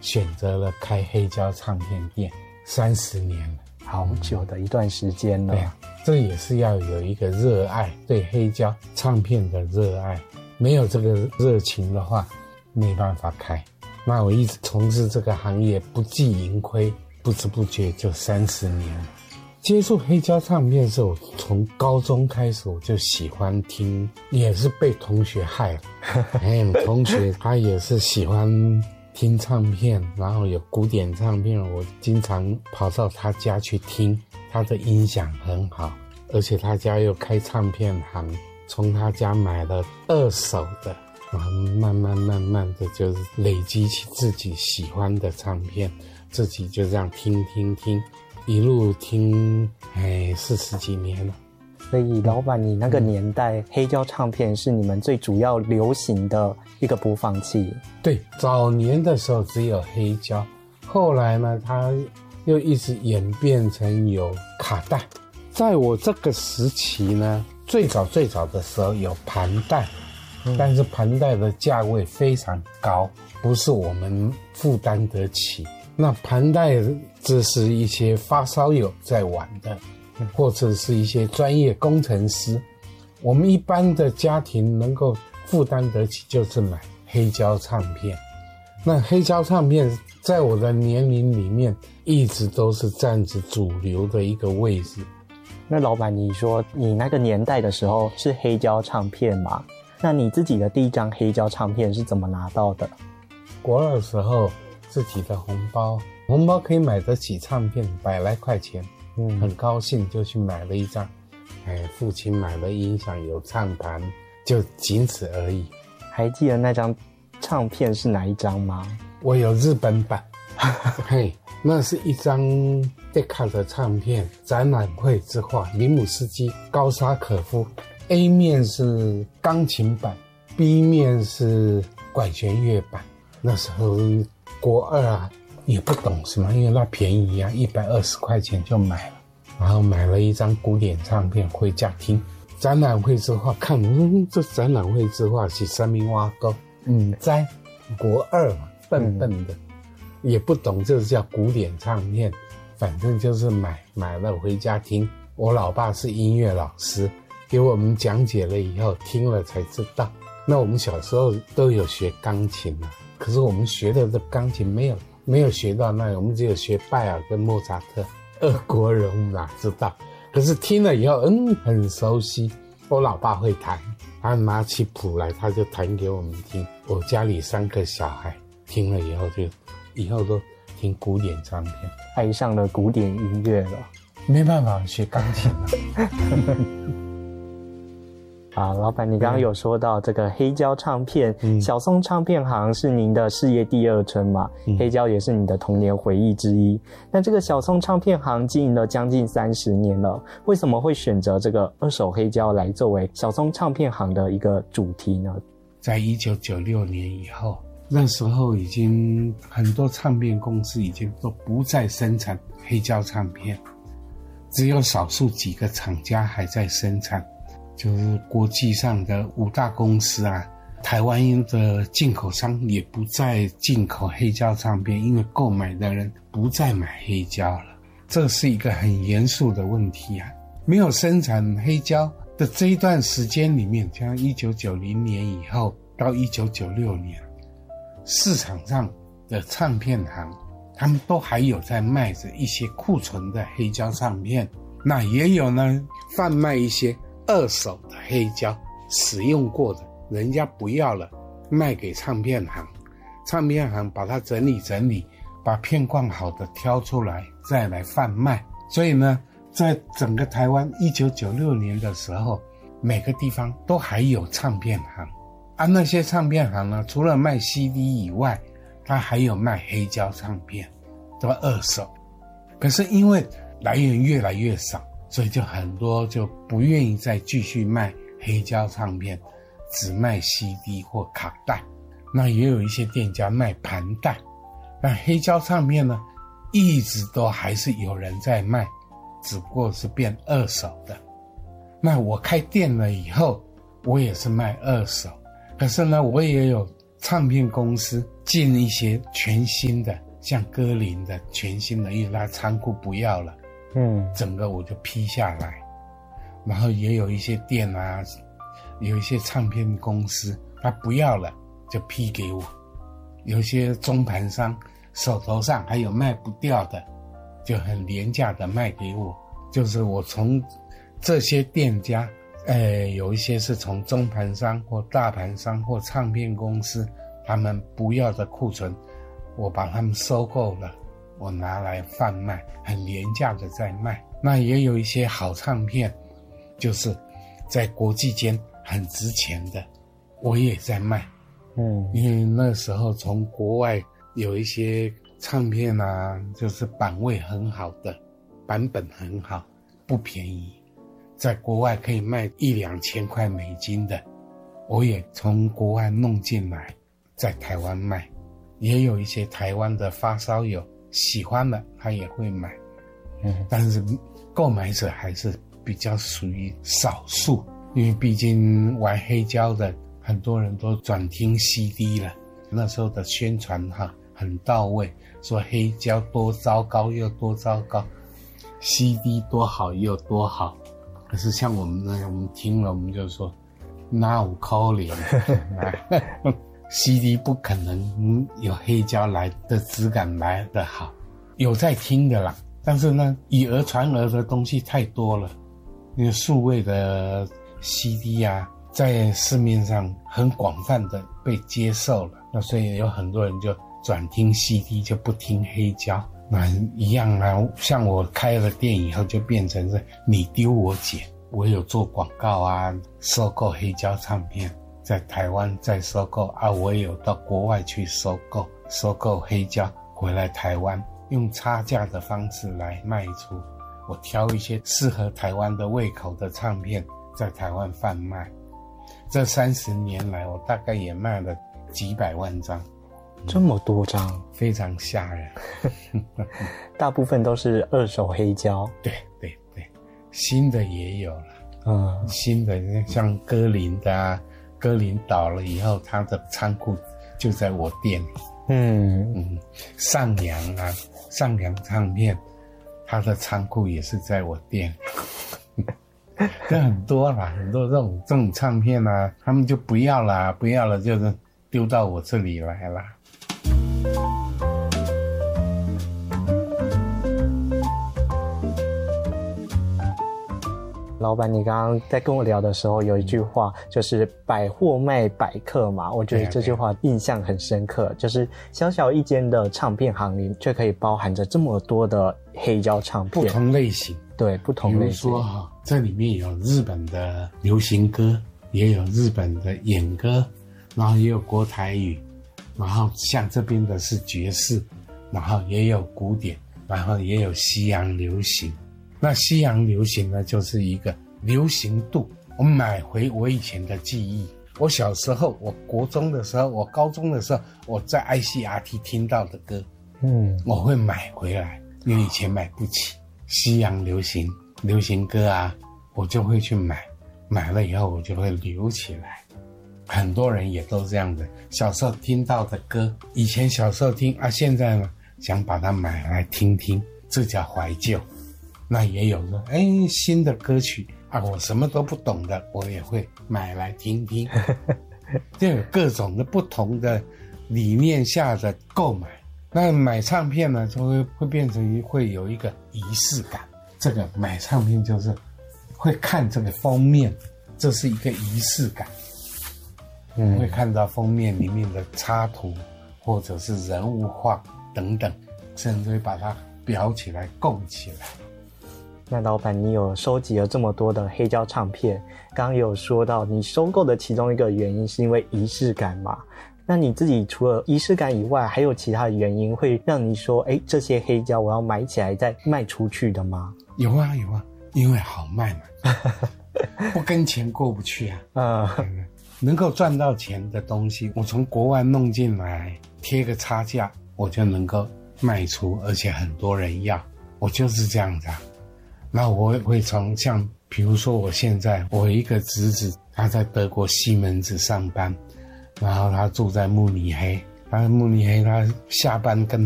选择了开黑胶唱片店，30年了， 好久的一段时间了。 对啊，这也是要有一个热爱，对黑胶唱片的热爱，没有这个热情的话，没办法开。那我一直从事这个行业，不计盈亏，不知不觉就30年了。接触黑胶唱片是我从高中开始我就喜欢听，也是被同学害了。同学他也是喜欢听唱片，然后有古典唱片，我经常跑到他家去听，他的音响很好，而且他家又开唱片行，从他家买了2手的，然后慢慢的就是累积起自己喜欢的唱片，自己就这样听，一路听40几年了。 所以老板，你那个年代黑胶唱片是你们最主要流行的一个播放器？ 对，早年的时候只有黑胶，后来呢它又一直演变成有卡带。在我这个时期呢，最早的时候有盘带，但是盘带的价位非常高，不是我们负担得起。那盘带这是一些发烧友在玩的，或者是一些专业工程师，我们一般的家庭能够负担得起就是买黑胶唱片。那黑胶唱片在我的年龄里面一直都是占着主流的一个位置。 那老板，你说你那个年代的时候是黑胶唱片吗？那你自己的第一张黑胶唱片是怎么拿到的？ 国2的时候自己的红包可以买得起唱片100来块钱，很高兴就去买了一张，父亲买了音响有唱盘，就仅此而已。 还记得那张唱片是哪一张吗？ 我有日本版那是一张迪卡的唱片，展览会之画，林姆斯基、高沙可夫。A 面是钢琴版， B 面是管弦乐版。那时候国2啊，也不懂什么，因为那便宜啊，120块钱就买了，然后买了一张古典唱片回家听。展览会之画看，这展览会之画是什么挖沟？在国2嘛，笨的，也不懂这叫古典唱片，反正就是买了回家听。我老爸是音乐老师，给我们讲解了以后，听了才知道。那我们小时候都有学钢琴啊，可是我们学的这钢琴没有学到那个，我们只有学拜尔跟莫扎特。俄国人我们哪知道？可是听了以后，很熟悉。我老爸会弹，他拿起谱来，他就弹给我们听。我家里3个小孩听了以后，就以后都听古典唱片， 爱上了古典音乐了。 没办法，学钢琴了。 好，老板，你刚刚有说到这个黑胶唱片，小松唱片行是您的事业第2春嘛，黑胶也是你的童年回忆之一。那这个小松唱片行经营了将近30年了，为什么会选择这个2手黑胶来作为小松唱片行的一个主题呢？ 在1996年以后，那时候已经很多唱片公司已经都不再生产黑胶唱片，只有少数几个厂家还在生产。就是国际上的5大公司啊，台湾的进口商也不再进口黑胶唱片，因为购买的人不再买黑胶了。这是一个很严肃的问题啊！没有生产黑胶的这一段时间里面，像1990年以后到1996年，市场上的唱片行他们都还有在卖着一些库存的黑胶唱片，那也有呢贩卖一些2手的黑胶，使用过的人家不要了，卖给唱片行，唱片行把它整理，把片况好的挑出来再来贩卖。所以呢，在整个台湾1996年的时候，每个地方都还有唱片行啊。那些唱片行呢，除了卖 CD 以外，它还有卖黑胶唱片，都2手。可是因为来源越来越少，所以就很多就不愿意再继续卖黑胶唱片，只卖 CD 或卡带。那也有一些店家卖盘带。那黑胶唱片呢，一直都还是有人在卖，只不过是变2手的。那我开店了以后，我也是卖2手。可是呢，我也有唱片公司进一些全新的，像歌林的全新的，因为它仓库不要了，整个我就批下来。然后也有一些店啊，有一些唱片公司他不要了就批给我，有些中盘商手头上还有卖不掉的，就很廉价的卖给我。就是我从这些店家有一些是从中盘商或大盘商或唱片公司他们不要的库存，我把他们收购了，我拿来贩卖，很廉价的在卖。那也有一些好唱片，就是在国际间很值钱的，我也在卖。因为那时候从国外有一些唱片啊，就是版位很好的，版本很好，不便宜，在国外可以卖1-2千块美金的，我也从国外弄进来，在台湾卖。也有一些台湾的发烧友喜欢的，他也会买。但是购买者还是比较属于少数，因为毕竟玩黑胶的很多人都转听 CD 了。那时候的宣传很到位，说黑胶多糟糕又多糟糕， CD 多好又多好。可是像我们呢，我们听了我们就说哪有可能CD 不可能有黑胶来的质感来得好，有在听的啦，但是呢以讹传讹的东西太多了，因为数位的 CD 啊在市面上很广泛的被接受了，那所以有很多人就转听 CD 就不听黑胶。那一样啊，像我开了店以后就变成是你丢我捡，我有做广告啊，收购黑胶唱片，在台湾再收购啊，我也有到国外去收购黑胶回来台湾，用差价的方式来卖出。我挑一些适合台湾的胃口的唱片在台湾贩卖。这30年来我大概也卖了几百万张。 这么多张， 非常吓人。 大部分都是二手黑胶。 对，新的也有了。新的像歌林的啊，歌林倒了以后他的仓库就在我店里。上扬啊，上扬唱片他的仓库也是在我店里。这很多啦，很多这种唱片啊，他们就不要了就是丢到我这里来了。 老板，你刚刚在跟我聊的时候有一句话，就是百货卖百客嘛，我觉得这句话印象很深刻，就是小小一间的唱片行里却可以包含着这么多的黑胶唱片， 不同类型。 对，不同类型。比如说这里面有日本的流行歌，也有日本的演歌，然后也有国台语，然后像这边的是爵士，然后也有古典，然后也有西洋流行。那西洋流行呢，就是一个流行度。我买回我以前的记忆，我小时候，我国中的时候，我高中的时候，我在 ICRT 听到的歌，我会买回来，因为以前买不起西洋流行歌啊，我就会去买了以后我就会留起来。很多人也都这样的，小时候听到的歌，以前小时候听啊，现在呢想把它买来听听，这叫怀旧。那也有说新的歌曲啊，我什么都不懂的，我也会买来听听。就有各种的不同的理念下的购买。那买唱片呢，就会变成会有一个仪式感。这个买唱片就是会看这个封面，这是一个仪式感。会看到封面里面的插图，或者是人物画等等，甚至会把它裱起来、供起来。 那老板，你有收集了这么多的黑胶唱片，刚刚有说到你收购的其中一个原因是因为仪式感嘛？那你自己除了仪式感以外，还有其他的原因会让你说，这些黑胶我要买起来再卖出去的吗？ 有啊，因为好卖嘛，不跟钱过不去啊。能够赚到钱的东西，我从国外弄进来，贴个差价，我就能够卖出，而且很多人要，我就是这样子啊。那我会从像比如说我现在我有一个侄子，他在德国西门子上班，然后他住在慕尼黑， 慕尼黑他下班跟